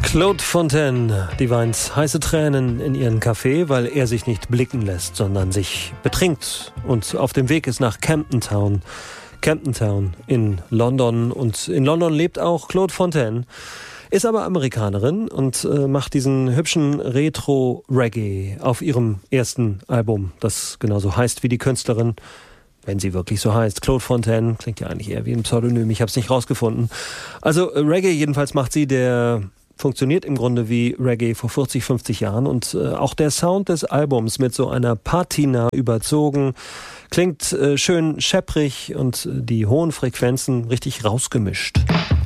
Claude Fontaine, die weint heiße Tränen in ihren Café, weil er sich nicht blicken lässt, sondern sich betrinkt und auf dem Weg ist nach Camden Town in London. Und in London lebt auch Claude Fontaine, ist aber Amerikanerin und macht diesen hübschen Retro-Reggae auf ihrem ersten Album, das genauso heißt wie die Künstlerin, wenn sie wirklich so heißt. Claude Fontaine klingt ja eigentlich eher wie ein Pseudonym, ich habe es nicht rausgefunden. Also Reggae jedenfalls macht sie, der funktioniert im Grunde wie Reggae vor 40, 50 Jahren und auch der Sound des Albums mit so einer Patina überzogen, klingt schön schepprig und die hohen Frequenzen richtig rausgemischt.